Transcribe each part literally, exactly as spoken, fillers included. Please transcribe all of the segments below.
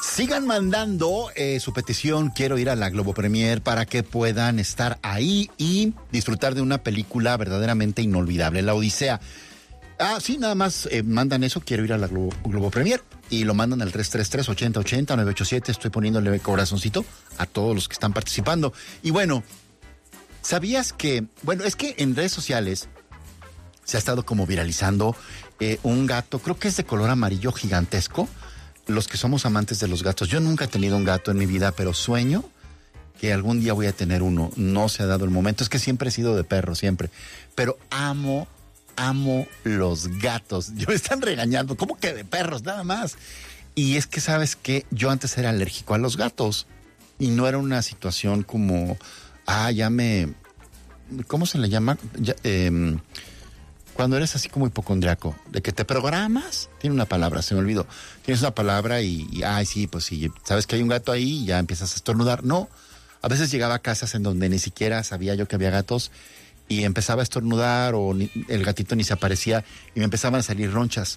Sigan mandando eh, su petición, quiero ir a la Globo Premier, para que puedan estar ahí y disfrutar de una película verdaderamente inolvidable, La Odisea. Ah, sí, nada más eh, mandan eso, quiero ir a la Globo, Globo Premier, y lo mandan al tres tres tres, ocho cero ocho cero, nueve ocho siete, estoy poniéndole corazoncito a todos los que están participando. Y bueno, ¿sabías que, bueno, es que en redes sociales se ha estado como viralizando eh, un gato, creo que es de color amarillo gigantesco? Los que somos amantes de los gatos, yo nunca he tenido un gato en mi vida, pero sueño que algún día voy a tener uno. No se ha dado el momento, es que siempre he sido de perro, siempre. Pero amo, amo los gatos. Yo me están regañando, ¿cómo que de perros? Nada más. Y es que, ¿sabes qué? Yo antes era alérgico a los gatos. Y no era una situación como, ah, ya me... ¿Cómo se le llama? Ya, eh, cuando eres así como hipocondriaco, de que te programas, tiene una palabra, se me olvidó. Tienes una palabra y, y ay, sí, pues sí, sabes que hay un gato ahí y ya empiezas a estornudar. No, a veces llegaba a casas en donde ni siquiera sabía yo que había gatos y empezaba a estornudar o ni, el gatito ni se aparecía y me empezaban a salir ronchas.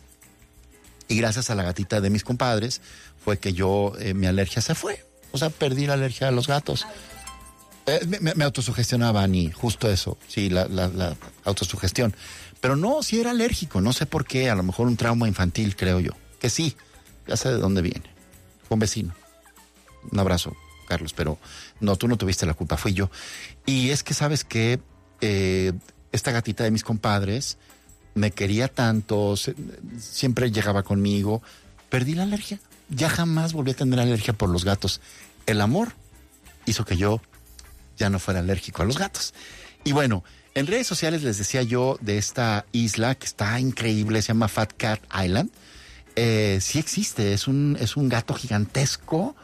Y gracias a la gatita de mis compadres fue que yo, eh, mi alergia se fue. O sea, perdí la alergia a los gatos. Eh, me, me autosugestionaba, ni justo eso, sí, la, la, la autosugestión. Pero no, sí era alérgico, no sé por qué, a lo mejor un trauma infantil, creo yo. Que sí, ya sé de dónde viene. Fue un vecino. Un abrazo, Carlos, pero no, tú no tuviste la culpa, fui yo. Y es que, ¿sabes qué? Eh, esta gatita de mis compadres me quería tanto, se, siempre llegaba conmigo, perdí la alergia. Ya jamás volví a tener alergia por los gatos. El amor hizo que yo ya no fuera alérgico a los gatos. Y bueno, en redes sociales les decía yo de esta isla que está increíble, se llama Fat Cat Island. Eh, sí existe, es un, es un gato gigantesco.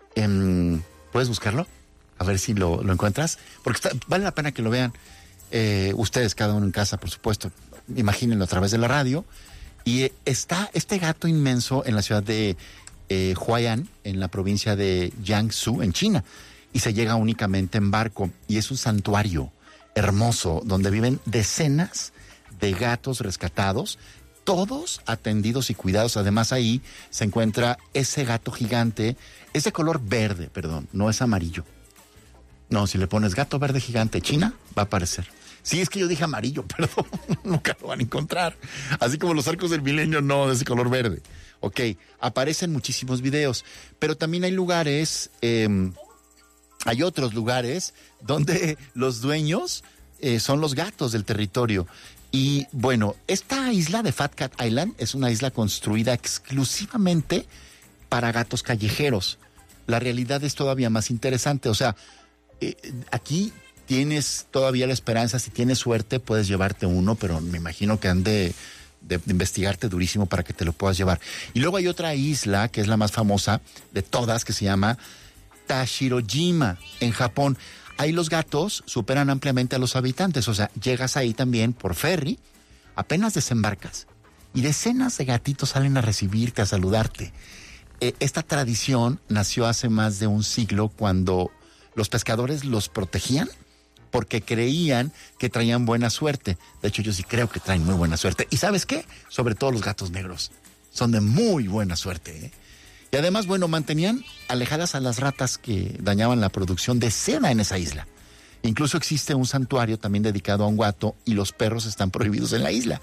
Eh, ¿Puedes buscarlo? A ver si lo, lo encuentras. Porque está, vale la pena que lo vean. Eh, ustedes, cada uno en casa, por supuesto. Imagínenlo a través de la radio. Y eh, está este gato inmenso en la ciudad de eh, Huai'an, en la provincia de Jiangsu, en China. Y se llega únicamente en barco. Y es un santuario hermoso, donde viven decenas de gatos rescatados, todos atendidos y cuidados. Además, ahí se encuentra ese gato gigante, es de color verde, perdón, no es amarillo. No, si le pones gato verde gigante China, va a aparecer. Sí, es que yo dije amarillo, perdón, nunca lo van a encontrar. Así como los arcos del milenio, no, de ese color verde. Ok, aparecen muchísimos videos, pero también hay lugares... Eh, Hay otros lugares donde los dueños eh, son los gatos del territorio. Y bueno, esta isla de Fat Cat Island es una isla construida exclusivamente para gatos callejeros. La realidad es todavía más interesante. O sea, eh, aquí tienes todavía la esperanza, si tienes suerte puedes llevarte uno, pero me imagino que han de, de, de investigarte durísimo para que te lo puedas llevar. Y luego hay otra isla que es la más famosa de todas, que se llama Tashirojima, en Japón. Ahí los gatos superan ampliamente a los habitantes, o sea, llegas ahí también por ferry, apenas desembarcas, y decenas de gatitos salen a recibirte, a saludarte. Eh, esta tradición nació hace más de un siglo cuando los pescadores los protegían porque creían que traían buena suerte. De hecho, yo sí creo que traen muy buena suerte. ¿Y sabes qué? Sobre todo los gatos negros. Son de muy buena suerte, ¿eh? Y además, bueno, mantenían alejadas a las ratas que dañaban la producción de seda en esa isla. Incluso existe un santuario también dedicado a un gato y los perros están prohibidos en la isla.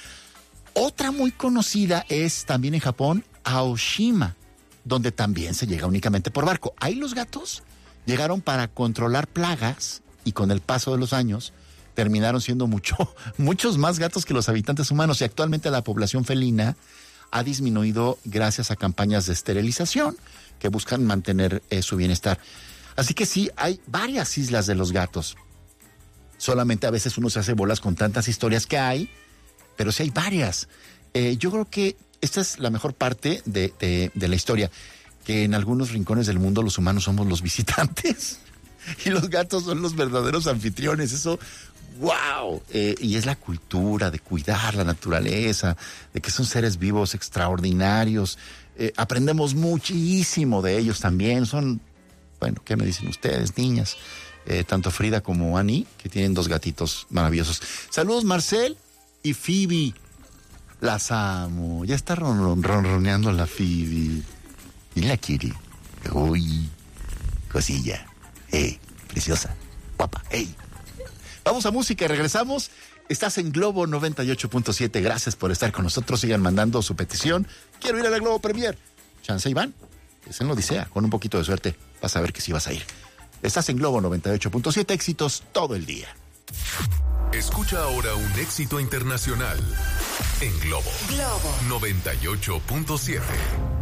Otra muy conocida es también en Japón, Aoshima, donde también se llega únicamente por barco. Ahí los gatos llegaron para controlar plagas y con el paso de los años terminaron siendo mucho, muchos más gatos que los habitantes humanos. Y actualmente la población felina ha disminuido gracias a campañas de esterilización que buscan mantener eh, su bienestar. Así que sí, hay varias islas de los gatos. Solamente a veces uno se hace bolas con tantas historias que hay, pero sí hay varias. Eh, yo creo que esta es la mejor parte de, de, de la historia, que en algunos rincones del mundo los humanos somos los visitantes y los gatos son los verdaderos anfitriones. Eso... ¡wow! Eh, y es la cultura de cuidar la naturaleza, de que son seres vivos extraordinarios. Eh, aprendemos muchísimo de ellos también. Son, bueno, ¿qué me dicen ustedes, niñas? Eh, tanto Frida como Annie, que tienen dos gatitos maravillosos. Saludos, Marcel y Phoebe. Las amo. Ya está ron, ron, ronroneando la Phoebe. ¿Quién la quiere? Uy, cosilla. Eh, preciosa, guapa. Hey. Vamos a música y regresamos. Estás en Globo noventa y ocho punto siete. Gracias por estar con nosotros. Sigan mandando su petición. Quiero ir a la Globo Premier. Chance y van. Es en la Odisea. Con un poquito de suerte vas a ver que sí vas a ir. Estás en Globo noventa y ocho punto siete. Éxitos todo el día. Escucha ahora un éxito internacional en Globo. Globo noventa y ocho punto siete.